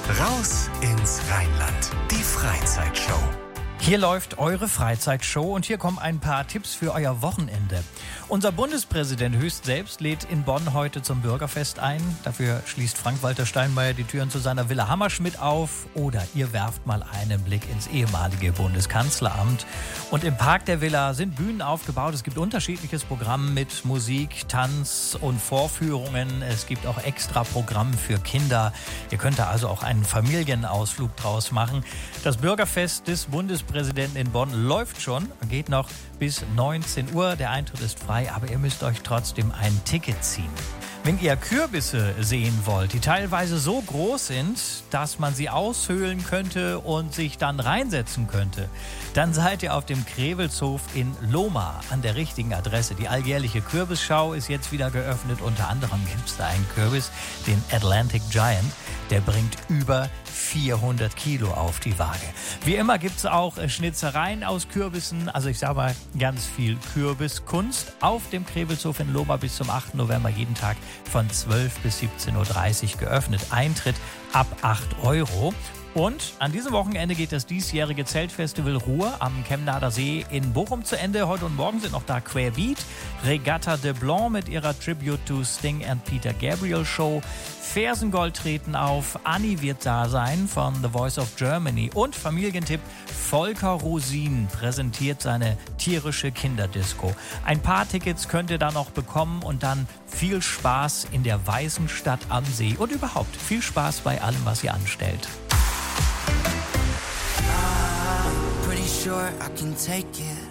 Raus ins Rheinland. Die Freizeitshow. Hier läuft eure Freizeitshow und hier kommen ein paar Tipps für euer Wochenende. Unser Bundespräsident höchst selbst lädt in Bonn heute zum Bürgerfest ein. Dafür schließt Frank-Walter Steinmeier die Türen zu seiner Villa Hammerschmidt auf. Oder ihr werft mal einen Blick ins ehemalige Bundeskanzleramt. Und im Park der Villa sind Bühnen aufgebaut. Es gibt unterschiedliches Programm mit Musik, Tanz und Vorführungen. Es gibt auch extra Programm für Kinder. Ihr könnt da also auch einen Familienausflug draus machen. Das Bürgerfest des Bundespräsidenten in Bonn läuft schon, geht noch bis 19 Uhr. Der Eintritt ist frei, aber ihr müsst euch trotzdem ein Ticket ziehen. Wenn ihr Kürbisse sehen wollt, die teilweise so groß sind, dass man sie aushöhlen könnte und sich dann reinsetzen könnte, dann seid ihr auf dem Krewelshof in Lohmar an der richtigen Adresse. Die alljährliche Kürbisschau ist jetzt wieder geöffnet. Unter anderem gibt es da einen Kürbis, den Atlantic Giant. Der bringt über 400 Kilo auf die Waage. Wie immer gibt es auch Schnitzereien aus Kürbissen. Also ich sage mal, ganz viel Kürbiskunst auf dem Krewelshof in Lohmar bis zum 8. November jeden Tag von 12 bis 17.30 Uhr geöffnet. Eintritt ab 8 €. Und an diesem Wochenende geht das diesjährige Zeltfestival Ruhr am Chemnader See in Bochum zu Ende. Heute und morgen sind noch da Querbeat, Regatta de Blanc mit ihrer Tribute to Sting and Peter Gabriel Show. Fersengold treten auf, Anni wird da sein von The Voice of Germany. Und Familientipp, Volker Rosin präsentiert seine tierische Kinderdisco. Ein paar Tickets könnt ihr da noch bekommen und dann viel Spaß in der weißen Stadt am See. Und überhaupt viel Spaß bei allem, was ihr anstellt. Pretty sure I can take it.